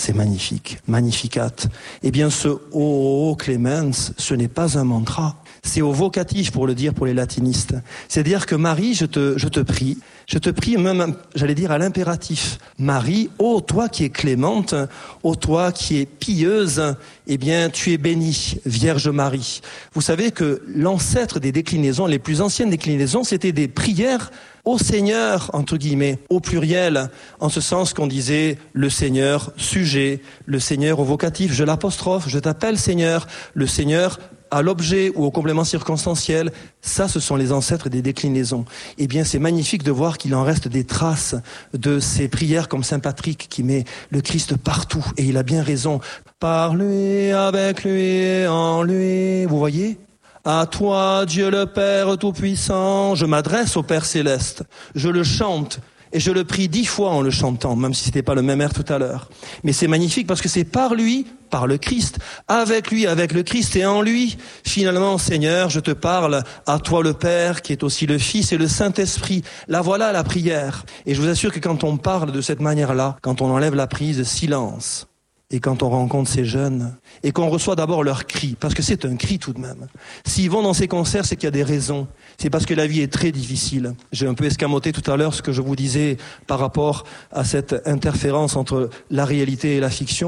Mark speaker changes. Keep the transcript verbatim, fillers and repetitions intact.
Speaker 1: c'est magnifique, magnificat. Eh bien, ce « O clemens », ce n'est pas un mantra. C'est au vocatif, pour le dire pour les latinistes. C'est-à-dire que Marie, je te, je te prie, je te prie même, j'allais dire à l'impératif. Marie, ô toi qui es clémente, ô toi qui es pieuse, eh bien, tu es bénie, Vierge Marie. Vous savez que l'ancêtre des déclinaisons, les plus anciennes déclinaisons, c'était des prières au Seigneur, entre guillemets, au pluriel, en ce sens qu'on disait le Seigneur sujet, le Seigneur au vocatif, je l'apostrophe, je t'appelle Seigneur, le Seigneur à l'objet ou au complément circonstanciel. Ça, ce sont les ancêtres des déclinaisons. Eh bien, c'est magnifique de voir qu'il en reste des traces de ces prières comme saint Patrick qui met le Christ partout. Et il a bien raison. Par lui, avec lui, en lui. Vous voyez ? À toi, Dieu le Père Tout-Puissant, je m'adresse au Père Céleste. Je le chante. Et je le prie dix fois en le chantant, même si c'était pas le même air tout à l'heure. Mais c'est magnifique parce que c'est par lui, par le Christ, avec lui, avec le Christ et en lui. Finalement, Seigneur, je te parle à toi le Père, qui est aussi le Fils et le Saint-Esprit. Là, voilà la prière. Et je vous assure que quand on parle de cette manière-là, quand on enlève la prise de silence, et quand on rencontre ces jeunes, et qu'on reçoit d'abord leur cri, parce que c'est un cri tout de même. S'ils vont dans ces concerts, c'est qu'il y a des raisons. C'est parce que la vie est très difficile. J'ai un peu escamoté tout à l'heure ce que je vous disais par rapport à cette interférence entre la réalité et la fiction.